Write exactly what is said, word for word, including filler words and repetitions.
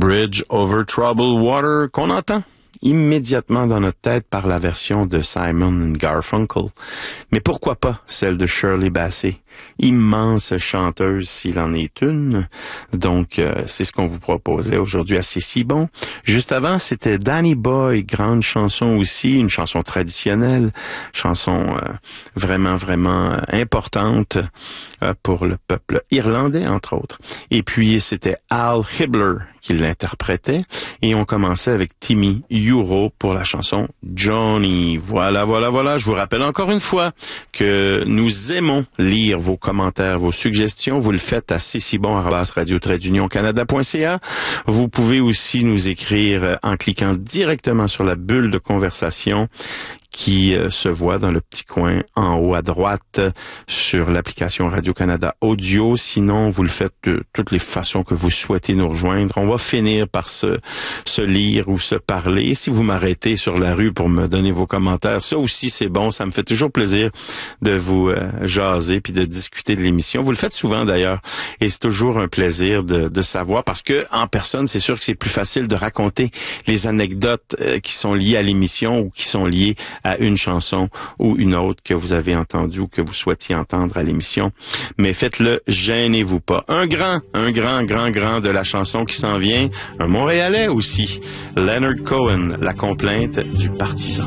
Bridge Over Troubled Water qu'on entend immédiatement dans notre tête par la version de Simon and Garfunkel. Mais pourquoi pas celle de Shirley Bassey, immense chanteuse s'il en est une. Donc, euh, c'est ce qu'on vous proposait aujourd'hui à C'est si bon. Juste avant, c'était Danny Boy, grande chanson aussi, une chanson traditionnelle, chanson euh, vraiment, vraiment euh, importante euh, pour le peuple irlandais, entre autres. Et puis, c'était Al Hibbler qui l'interprétait. Et on commençait avec Timmy Euro pour la chanson Johnny. Voilà, voilà, voilà. Je vous rappelle encore une fois que nous aimons lire vos commentaires, vos suggestions. Vous le faites à c'est si bon arobase radio tiret union canada point c a. Vous pouvez aussi nous écrire en cliquant directement sur la bulle de conversation qui euh, se voit dans le petit coin en haut à droite sur l'application Radio-Canada Audio. Sinon, vous le faites de toutes les façons que vous souhaitez nous rejoindre. On va finir par se, se lire ou se parler. Si vous m'arrêtez sur la rue pour me donner vos commentaires, ça aussi c'est bon. Ça me fait toujours plaisir de vous euh, jaser puis de discuter de l'émission. Vous le faites souvent d'ailleurs et c'est toujours un plaisir de, de savoir parce que en personne, c'est sûr que c'est plus facile de raconter les anecdotes euh, qui sont liées à l'émission ou qui sont liées à une chanson ou une autre que vous avez entendue ou que vous souhaitiez entendre à l'émission. Mais faites-le, gênez-vous pas. Un grand, un grand, grand, grand de la chanson qui s'en vient, un Montréalais aussi, Leonard Cohen, La complainte du partisan.